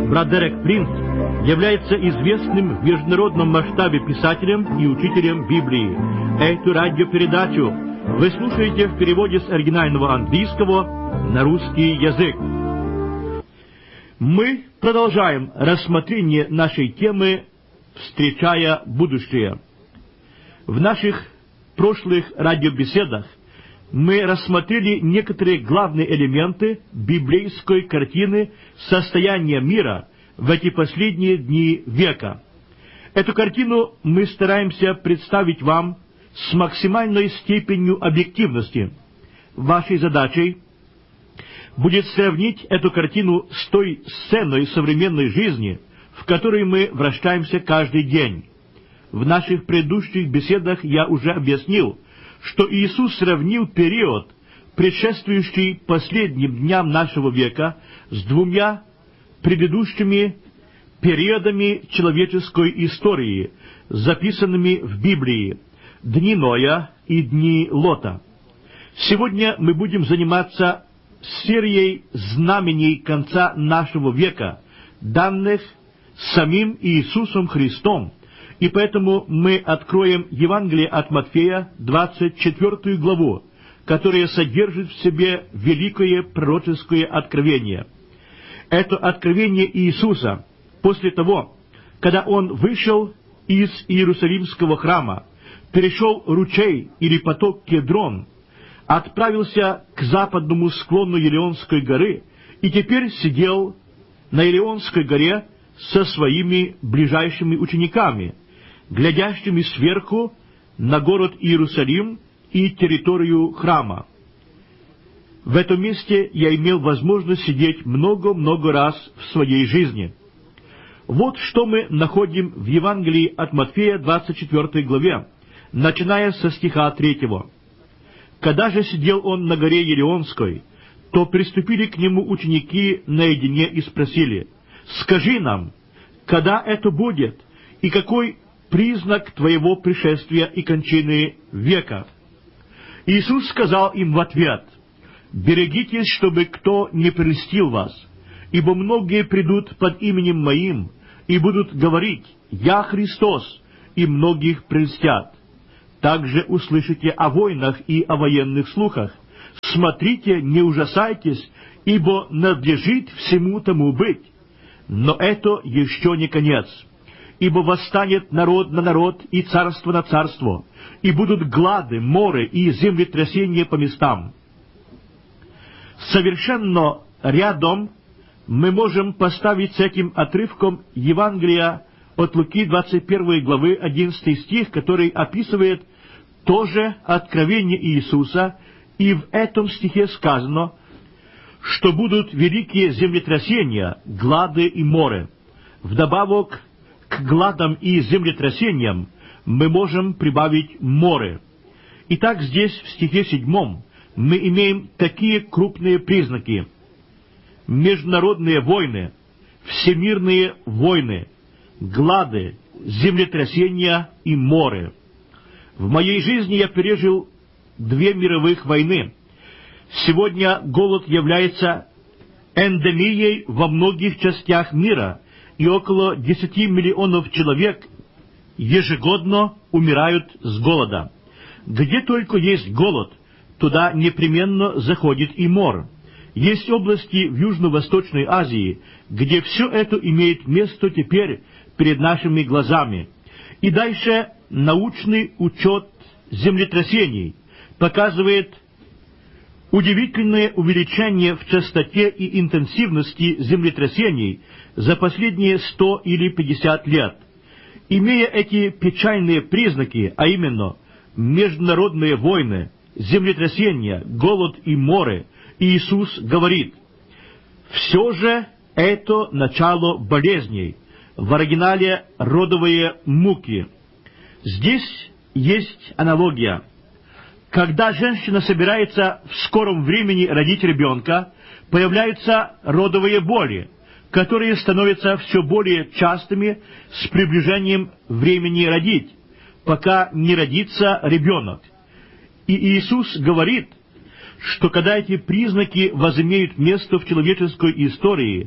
Брат Дерек Принц является известным в международном масштабе писателем и учителем Библии. Эту радиопередачу вы слушаете в переводе с оригинального английского на русский язык. Мы продолжаем рассмотрение нашей темы «Встречая будущее». В наших прошлых радиобеседах мы рассмотрели некоторые главные элементы библейской картины состояния мира в эти последние дни века. Эту картину мы стараемся представить вам с максимальной степенью объективности. Вашей задачей будет сравнить эту картину с той сценой современной жизни, в которой мы вращаемся каждый день. В наших предыдущих беседах я уже объяснил, что Иисус сравнил период, предшествующий последним дням нашего века, с двумя предыдущими периодами человеческой истории, записанными в Библии – дни Ноя и дни Лота. Сегодня мы будем заниматься серией знамений конца нашего века, данных самим Иисусом Христом, и поэтому мы откроем Евангелие от Матфея, 24 главу, которая содержит в себе великое пророческое откровение. Это откровение Иисуса после того, когда Он вышел из Иерусалимского храма, перешел ручей или поток Кедрон, отправился к западному склону Елеонской горы и теперь сидел на Елеонской горе со своими ближайшими учениками, глядящими сверху на город Иерусалим и территорию храма. В этом месте я имел возможность сидеть много-много раз в своей жизни. Вот что мы находим в Евангелии от Матфея, 24 главе, начиная со стиха 3. «Когда же сидел он на горе Елеонской, то приступили к нему ученики наедине и спросили: „Скажи нам, когда это будет, и какой признак твоего пришествия и кончины века?“ Иисус сказал им в ответ: „Берегитесь, чтобы кто не прельстил вас, ибо многие придут под именем Моим и будут говорить: „Я Христос“, и многих прельстят. Также услышите о войнах и о военных слухах. Смотрите, не ужасайтесь, ибо надлежит всему тому быть. Но это еще не конец. Ибо восстанет народ на народ и царство на царство, и будут глады, моры и землетрясения по местам“. Совершенно рядом мы можем поставить с этим отрывком Евангелия от Луки, 21 главы, 11 стих, который описывает тоже откровение Иисуса, и в этом стихе сказано, что будут великие землетрясения, глады и моры. Вдобавок к гладам и землетрясениям мы можем прибавить море. Итак, здесь, в стихе 7, мы имеем такие крупные признаки: международные войны, всемирные войны, глады, землетрясения и море. В моей жизни я пережил 2 мировых войны. Сегодня голод является эндемией во многих частях мира, и около 10 миллионов человек ежегодно умирают с голода. Где только есть голод, туда непременно заходит и мор. Есть области в Южно-Восточной Азии, где все это имеет место теперь перед нашими глазами. И дальше научный учет землетрясений показывает удивительное увеличение в частоте и интенсивности землетрясений за последние 100 или 50 лет. Имея эти печальные признаки, а именно международные войны, землетрясения, голод и море, Иисус говорит: «Все же это начало болезней», в оригинале «родовые муки». Здесь есть аналогия. Когда женщина собирается в скором времени родить ребенка, появляются родовые боли, которые становятся все более частыми с приближением времени родить, пока не родится ребенок. И Иисус говорит, что когда эти признаки возымеют место в человеческой истории,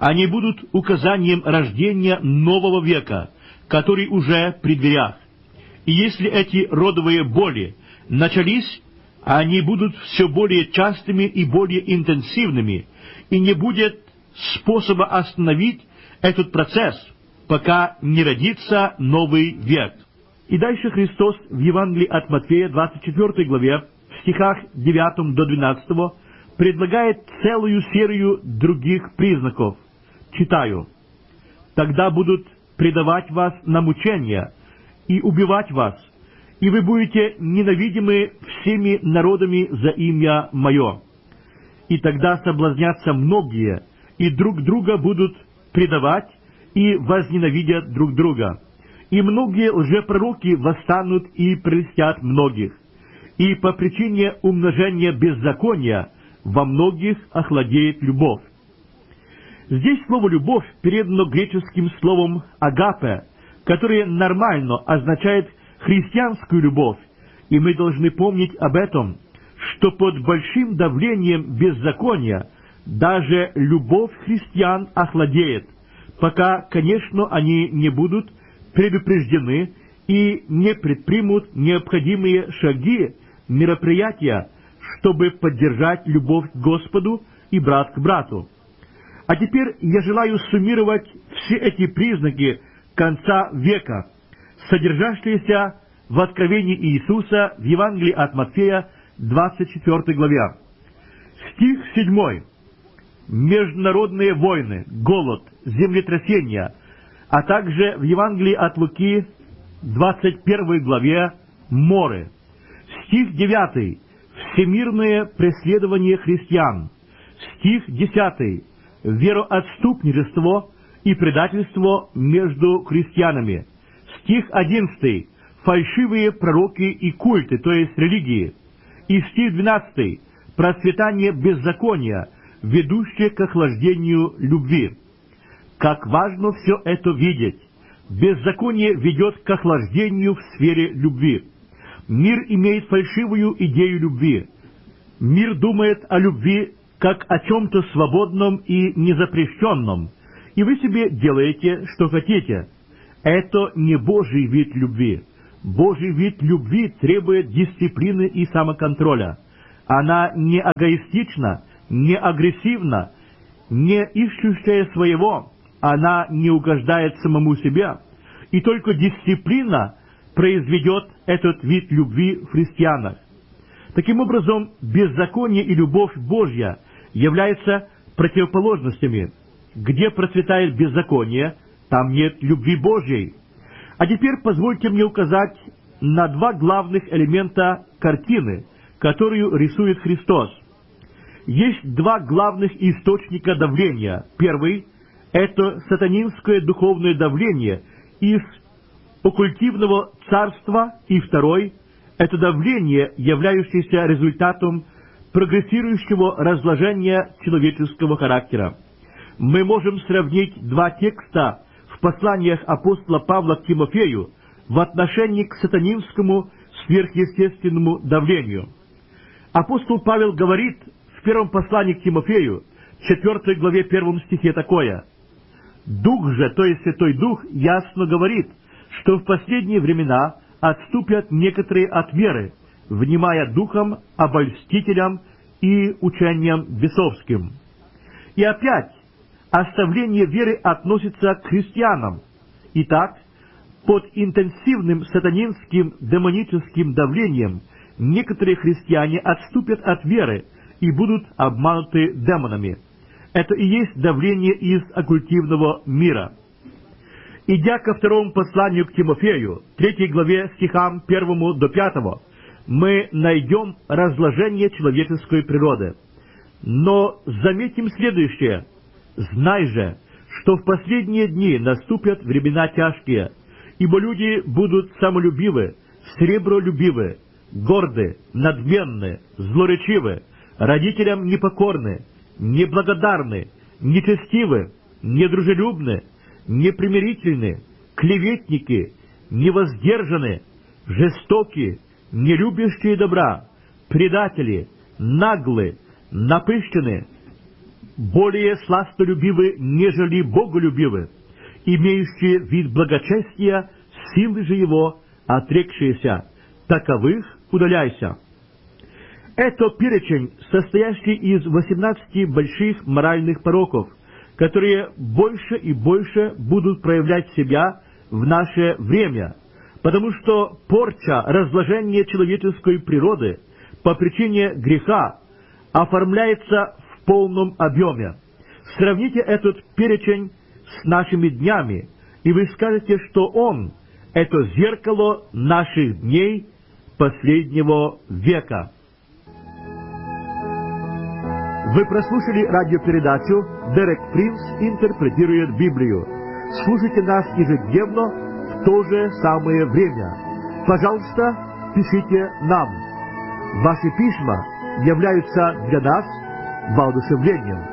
Они будут указанием рождения нового века, который уже при дверях. И если эти родовые боли начались, они будут все более частыми и более интенсивными, и не будет способа остановить этот процесс, пока не родится новый век. И дальше Христос в Евангелии от Матфея, 24 главе, в стихах 9 до 12, предлагает целую серию других признаков. Читаю. «Тогда будут предавать вас на мучения и убивать вас, и вы будете ненавидимы всеми народами за имя Мое. И тогда соблазнятся многие, и друг друга будут предавать, и возненавидят друг друга. И многие лжепророки восстанут и прельстят многих. И по причине умножения беззакония во многих охладеет любовь». Здесь слово «любовь» передано греческим словом «агапе», которое нормально означает христианскую любовь, и мы должны помнить об этом, что под большим давлением беззакония даже любовь христиан охладеет, пока, конечно, они не будут предупреждены и не предпримут необходимые шаги, мероприятия, чтобы поддержать любовь к Господу и брат к брату. А теперь я желаю суммировать все эти признаки конца века, содержащиеся в откровении Иисуса в Евангелии от Матфея, 24 главе. Стих 7. Международные войны, голод, землетрясения, а также в Евангелии от Луки, 21 главе, море. Стих 9. Всемирное преследование христиан. Стих 10. Вероотступничество и предательство между христианами. Стих 11. Фальшивые пророки и культы, то есть религии. И стих 12. Процветание беззакония, ведущее к охлаждению любви. Как важно все это видеть. Беззаконие ведет к охлаждению в сфере любви. Мир имеет фальшивую идею любви. Мир думает о любви как о чем-то свободном и незапрещенном, и вы себе делаете, что хотите. Это не Божий вид любви. Божий вид любви требует дисциплины и самоконтроля. Она не эгоистична, не агрессивна, не ищущая своего, она не угождает самому себе, и только дисциплина произведет этот вид любви в христианах. Таким образом, беззаконие и любовь Божья являются противоположностями. Где процветает беззаконие, там нет любви Божьей. А теперь позвольте мне указать на два главных элемента картины, которую рисует Христос. Есть два главных источника давления. Первый – это сатанинское духовное давление из оккультивного царства, и второй – это давление, являющееся результатом прогрессирующего разложения человеческого характера. Мы можем сравнить два текста в посланиях апостола Павла к Тимофею в отношении к сатанинскому сверхъестественному давлению. Апостол Павел говорит в первом послании к Тимофею, 4 главе 1 стихе такое: «Дух же, то есть Святой Дух, ясно говорит, что в последние времена отступят некоторые от веры, внимая духом, обольстителям и учениям бесовским». И опять, оставление веры относится к христианам. Итак, под интенсивным сатанинским демоническим давлением некоторые христиане отступят от веры и будут обмануты демонами. Это и есть давление из оккультивного мира. Идя ко второму посланию к Тимофею, 3 главе стихам 1 до 5, мы найдем разложение человеческой природы. Но заметим следующее. «Знай же, что в последние дни наступят времена тяжкие, ибо люди будут самолюбивы, сребролюбивы, горды, надменны, злоречивы, родителям непокорны, неблагодарны, нечестивы, недружелюбны, непримирительны, клеветники, невоздержаны, жестоки, не любящие добра, предатели, наглы, напыщены, более сластолюбивы, нежели боголюбивы, имеющие вид благочестия, силы же его отрекшиеся, таковых удаляйся». Это перечень, состоящий из 18 больших моральных пороков, которые больше и больше будут проявлять себя в наше время, потому что порча, разложение человеческой природы по причине греха оформляется в полном объеме. Сравните этот перечень с нашими днями, и вы скажете, что он – это зеркало наших дней последнего века. Вы прослушали радиопередачу «Дерек Принц интерпретирует Библию». Слушайте нас ежедневно в то же самое время. Пожалуйста, пишите нам. Ваши письма являются для нас воодушевлением.